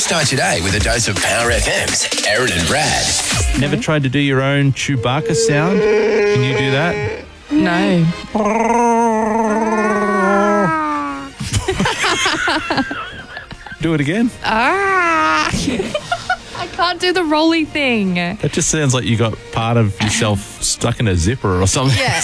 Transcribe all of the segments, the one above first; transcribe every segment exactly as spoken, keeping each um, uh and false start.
Kickstart your day with a dose of Power F M's Erin and Brad. Never tried to do your own Chewbacca sound? Can you do that? No. Do it again. Ah. I can't do the rolly thing. That just sounds like you got part of yourself stuck in a zipper or something. Yeah.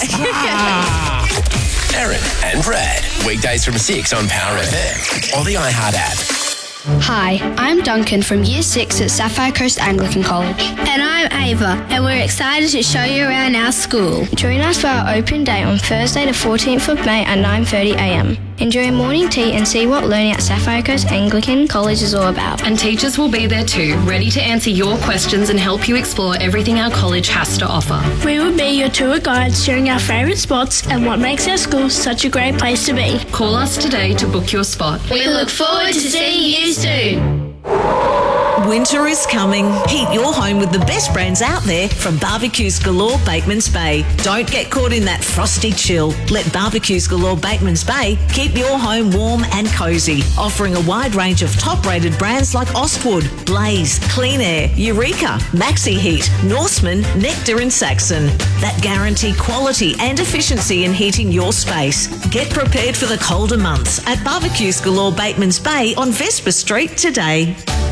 Erin and Brad. Weekdays from six on Power F M or the iHeart app. Hi, I'm Duncan from Year six at Sapphire Coast Anglican College. And I'm Ava, and we're excited to show you around our school. Join us for our open day on Thursday the fourteenth of May at nine thirty a m. Enjoy morning tea and see what learning at Sapphire Coast Anglican College is all about. And teachers will be there too, ready to answer your questions and help you explore everything our college has to offer. We will be your tour guides, sharing our favourite spots and what makes our school such a great place to be. Call us today to book your spot. We look forward to seeing you soon. Winter is coming. Heat your home with the best brands out there from Barbecues Galore Bateman's Bay. Don't get caught in that frosty chill. Let Barbecues Galore Bateman's Bay keep your home warm and cosy, offering a wide range of top-rated brands like Ostwood, Blaze, Clean Air, Eureka, Maxi Heat, Norseman, Nectar and Saxon that guarantee quality and efficiency in heating your space. Get prepared for the colder months at Barbecues Galore Bateman's Bay on Vesper Street today.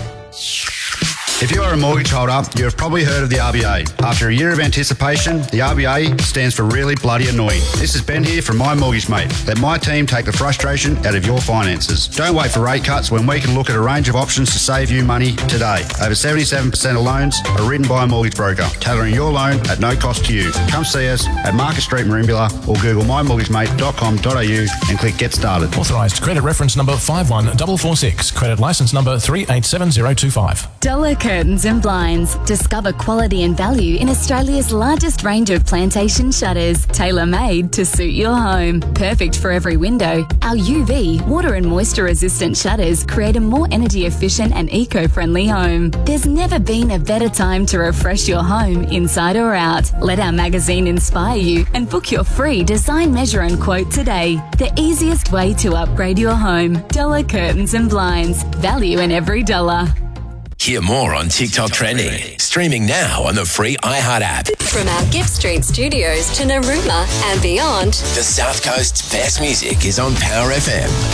If you are a mortgage holder, you have probably heard of the R B A. After a year of anticipation, the R B A stands for really bloody annoying. This is Ben here from My Mortgage Mate. Let my team take the frustration out of your finances. Don't wait for rate cuts when we can look at a range of options to save you money today. Over seventy-seven percent of loans are written by a mortgage broker, tailoring your loan at no cost to you. Come see us at Market Street, Merimbula, or Google my mortgage mate dot com dot a u and click Get Started. Authorised credit reference number five one four four six. Credit licence number three eight seven zero two five. Dollar Curtains and Blinds. Discover quality and value in Australia's largest range of plantation shutters, tailor-made to suit your home. Perfect for every window, our U V, water and moisture resistant shutters create a more energy efficient and eco-friendly home. There's never been a better time to refresh your home inside or out. Let our magazine inspire you and book your free design, measure and quote today. The easiest way to upgrade your home. Dollar Curtains and Blinds. Value in every dollar. Hear more on TikTok Trending. Streaming now on the free iHeart app. From our Gift Street studios to Narooma and beyond, the South Coast's best music is on Power F M.